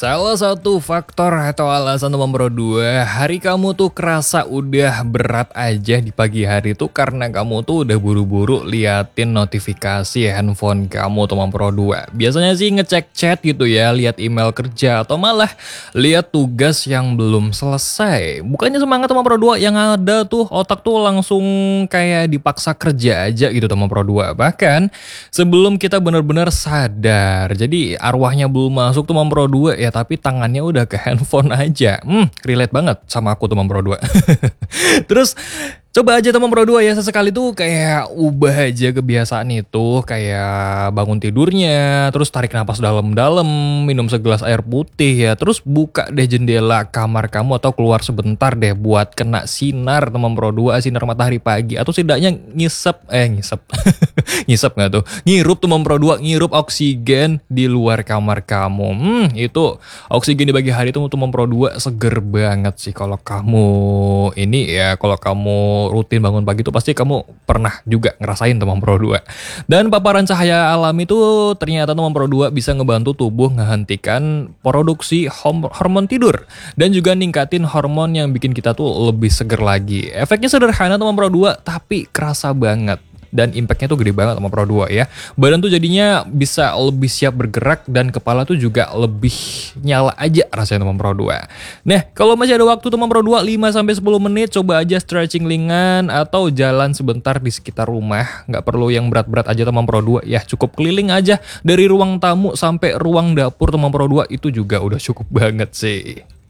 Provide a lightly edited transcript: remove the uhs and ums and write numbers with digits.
Salah satu faktor atau alasan teman Pro 2, hari kamu tuh kerasa udah berat aja di pagi hari tuh karena kamu tuh udah buru-buru liatin notifikasi handphone kamu teman Pro 2. Biasanya sih ngecek chat gitu ya, lihat email kerja atau malah lihat tugas yang belum selesai. Bukannya semangat teman Pro 2 yang ada tuh otak tuh langsung kayak dipaksa kerja aja gitu teman Pro 2. Bahkan sebelum kita benar-benar sadar. Jadi arwahnya belum masuk teman Pro 2 ya, tapi tangannya udah ke handphone aja. Relate banget sama aku teman Pro 2. Terus coba aja teman Pro 2 ya, sesekali tuh kayak ubah aja kebiasaan itu, kayak bangun tidurnya, terus tarik napas dalam-dalam, minum segelas air putih ya, terus buka deh jendela kamar kamu atau keluar sebentar deh buat kena sinar teman Pro 2, sinar matahari pagi, atau setidaknya ngisep ngisep nggak tuh? Ngirup teman Pro 2, ngirup oksigen di luar kamar kamu. Itu oksigen di pagi hari itu teman Pro 2 seger banget sih kalau kamu ini ya, kalau kamu rutin bangun pagi itu pasti kamu pernah juga ngerasain teman Pro 2. Dan paparan cahaya alami itu ternyata teman Pro 2 bisa ngebantu tubuh ngehentikan produksi hormon tidur dan juga ningkatin hormon yang bikin kita tuh lebih seger lagi. Efeknya sederhana teman Pro 2 tapi kerasa banget. Dan impactnya tuh gede banget sama Pro 2 ya. Badan tuh jadinya bisa lebih siap bergerak dan kepala tuh juga lebih nyala aja rasanya teman Pro 2. Nah, kalau masih ada waktu teman Pro 2 5-10 menit, coba aja stretching ringan atau jalan sebentar di sekitar rumah. Nggak perlu yang berat-berat aja teman Pro 2 ya, cukup keliling aja dari ruang tamu sampai ruang dapur teman Pro 2 itu juga udah cukup banget sih.